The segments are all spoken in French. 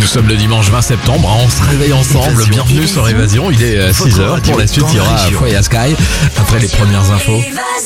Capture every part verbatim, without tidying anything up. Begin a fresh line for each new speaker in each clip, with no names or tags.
Nous sommes le dimanche vingt septembre, on se réveille ensemble, bienvenue sur Évasion, il est six heures, pour la suite il y aura Foya Sky, après les premières infos.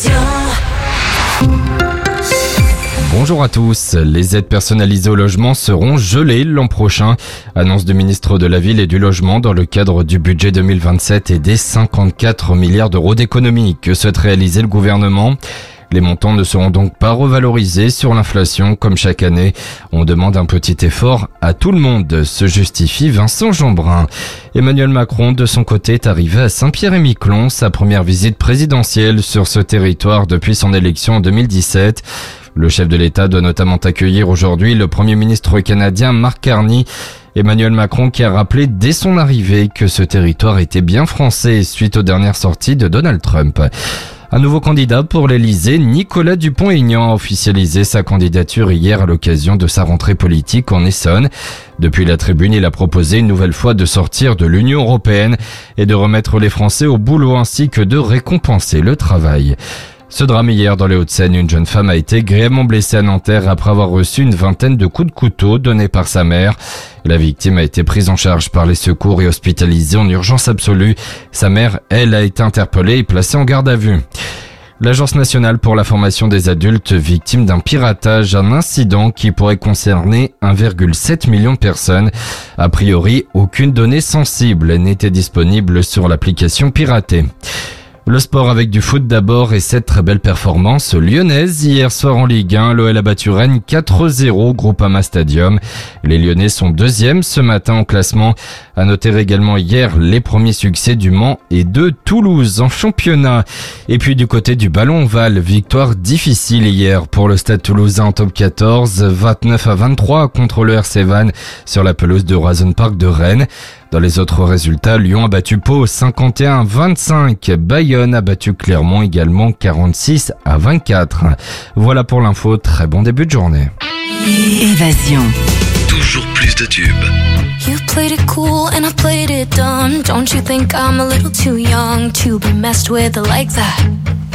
Bonjour à tous, les aides personnalisées au logement seront gelées l'an prochain. Annonce du ministre de la Ville et du Logement dans le cadre du budget deux mille vingt-sept et des cinquante-quatre milliards d'euros d'économies que souhaite réaliser le gouvernement. Les montants ne seront donc pas revalorisés sur l'inflation comme chaque année. On demande un petit effort à tout le monde, se justifie Vincent Jeanbrun. Emmanuel Macron, de son côté, est arrivé à Saint-Pierre-et-Miquelon, sa première visite présidentielle sur ce territoire depuis son élection en deux mille dix-sept. Le chef de l'État doit notamment accueillir aujourd'hui le Premier ministre canadien Mark Carney. Emmanuel Macron qui a rappelé dès son arrivée que ce territoire était bien français suite aux dernières sorties de Donald Trump. Un nouveau candidat pour l'Elysée, Nicolas Dupont-Aignan, a officialisé sa candidature hier à l'occasion de sa rentrée politique en Essonne. Depuis la tribune, il a proposé une nouvelle fois de sortir de l'Union européenne et de remettre les Français au boulot ainsi que de récompenser le travail. Ce drame hier dans les Hauts-de-Seine, une jeune femme a été grièvement blessée à Nanterre après avoir reçu une vingtaine de coups de couteau donnés par sa mère. La victime a été prise en charge par les secours et hospitalisée en urgence absolue. Sa mère, elle, a été interpellée et placée en garde à vue. L'Agence nationale pour la formation des adultes victime d'un piratage, un incident qui pourrait concerner un virgule sept million de personnes. A priori, aucune donnée sensible n'était disponible sur l'application piratée. Le sport avec du foot d'abord et cette très belle performance lyonnaise. Hier soir en Ligue un, l'O L a battu Rennes quatre zéro au Groupama Stadium. Les Lyonnais sont deuxièmes ce matin au classement. À noter également hier les premiers succès du Mans et de Toulouse en championnat. Et puis du côté du ballon ovale, victoire difficile hier pour le Stade Toulousain en top quatorze, vingt-neuf à vingt-trois contre le R C Vannes sur la pelouse de Horizon Park de Rennes. Dans les autres résultats, Lyon a battu Pau cinquante et un à vingt-cinq. Bayonne a battu Clermont également quarante-six à vingt-quatre. Voilà pour l'info, très bon début de journée.
Évasion.
Toujours plus de tubes.
You played it cool and I played it dumb. Don't you think I'm a little too young to be messed with like that?